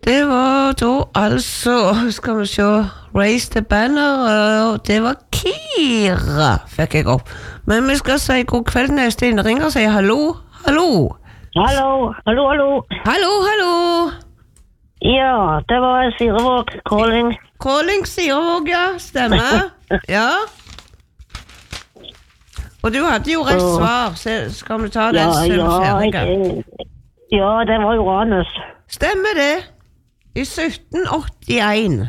Det var da altså, skal vi se, Raise the Banner, og det var Kira, fikk jeg opp. Men vi skal si god kveld neste innringer og si hallo, hallo. Hallo, hallo, hallo. Hallo, hallo. Ja, det var Sirevåg calling. Calling Sirevåg, ja, stemmer. Ja. Og du hadde jo rett svar, så skal vi ta den ferdige. Ja, det var Uranus. Stemmer det. I 1781.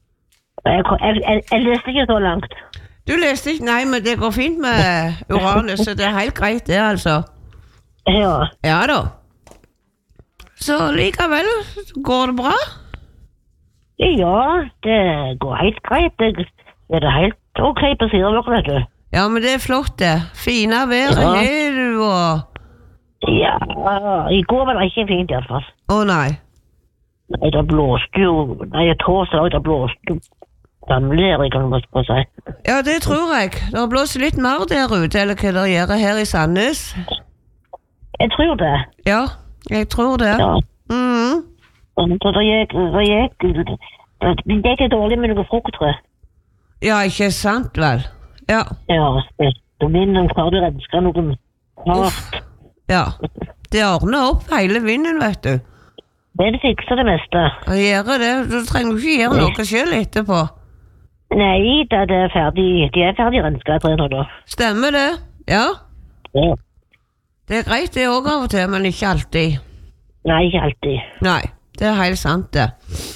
Jeg leste ikke så langt. Du leste ikke, nei, men det går fint med Uranus, så det er helt greit det, altså. Ja. Ja da. Så likevel, går det bra? Ja, det går helt greit. Det er helt ok på Sirevåg, vet du. Ja, men det er flott det. Fine været her du og... Ja, i går var det ikke fint i hvert fall. Å nei. Nei, det blåste jo, torsdag, det blåste jo. Damler, kan man si. Ja, det tror jeg. Det blåser litt mer der ute, eller hva det gjør her i Sandnes. Jeg tror det. Ja, jeg tror det. Ja. Så det gikk ikke dårlig med noe frukt, tror jeg. Ja, ikke sant vel? Ja. Ja, det vinden klarer du renske noen hardt. Ja, det ordner opp hele vinden, vet du. Det fikser det meste. Og gjør det, du trenger ikke gjøre noe selv etterpå. Nei, det er ferdig. De er ferdig renska, jeg tror da. Stemmer det, ja. Ja. Det er greit det også av og til, men ikke alltid. Nei, ikke alltid. Nei, det er helt sant det.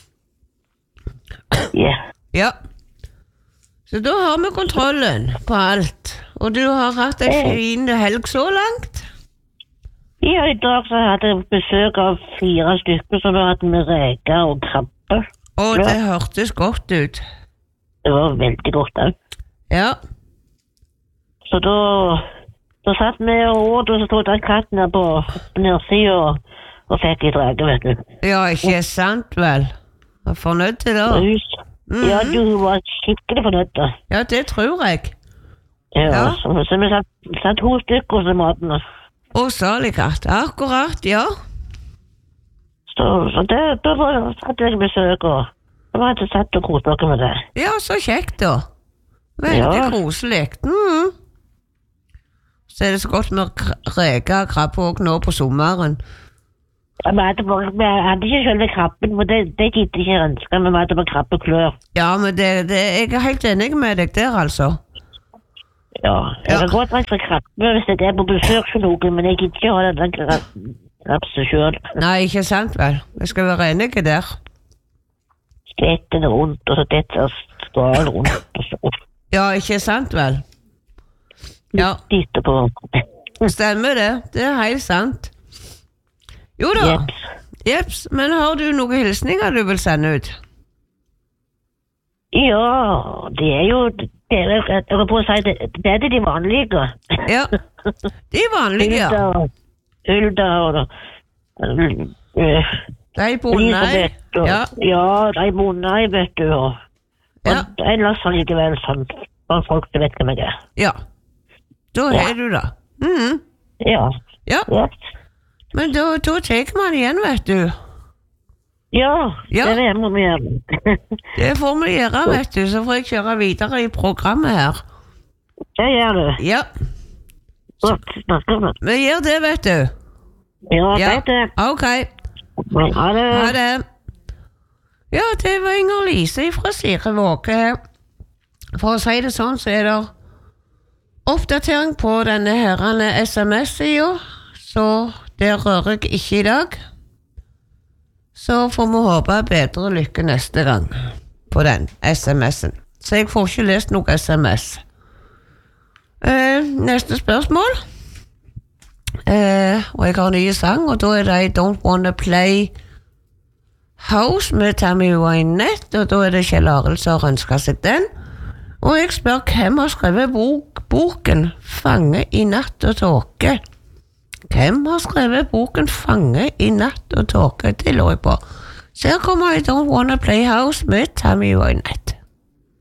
Ja. Ja. Så da har vi kontrollen på alt. Og du har hatt en fin helg så langt? Ja, i dag så hadde jeg besøk av 4 stykker, så da hadde vi reker og krabbe. Og det hørtes godt ut. Det var veldig godt da. Ja. Så da satt vi og så stod den katten her på nedsiden og fikk litt reker, vet du. Ja, ikke sant vel? Jeg er fornøyd til det. Ja, du var skikkelig fornøyd da. Ja, det tror jeg. Ja. Så vi satt 2 stykker til maten. Å, salig katt. Akkurat, ja. Så da hadde jeg besøk, og da var jeg satt og koset dere med det. Ja, så kjekt da. Veldig koselig. Så er det så godt med reker og krabbe også nå på sommeren. Ja, vi hadde ikke selve krabben, for det gitt ikke renska, men vi hadde bare krabbeklør. Ja, men jeg er helt enig med deg der, altså. Ja, jeg kan godt renske krabbe hvis jeg er på besøk for noen, men jeg gitt ikke ha den krabse selv. Nei, ikke sant vel? Jeg skal være enige der. Stetten rundt, og så dette skal rundt, og så... Ja, ikke sant vel? Ja. Litt på. Stemmer det, det er helt sant. Jo da. Jeps, men har du noen hilsninger du vil sende ut? Ja, det er jo, jeg kan på å si, det er de vanlige. Ja, de vanlige, ja. Hulda og de bonde, ja. Ja, de bonde, vet du, og en lass allikevel sånn, for folk som vet hvem jeg er. Ja, da er du da. Ja. Ja. Men da tar man igjen, vet du. Ja, det må vi gjøre. Det får vi gjøre, vet du, så får jeg kjøre videre i programmet her. Det gjør du. Ja. Vi gjør det, vet du. Ja, det. Ok. Ha det. Ha det. Ja, det var Inger-Lise fra Sirevåg. For å si det sånn, så er det oppdatering på denne herrene SMS-siden, så det rører jeg ikke i dag. Så får vi håpe bedre lykke neste gang på den SMS-en. Så jeg får ikke lest noe SMS. Neste spørsmål. Og jeg har nye sang, og da er det I Don't Wanna Play House med Tammy Wynette, og da er det Kjell Arild som har ønsket seg den. Og jeg spør hvem har skrevet boken Fange i natt og tåke? Hvem har skrevet boken Fange i natt og tåke? Det lå jeg på. Så her kommer I Don't Wanna Play House med Tammy Wynette.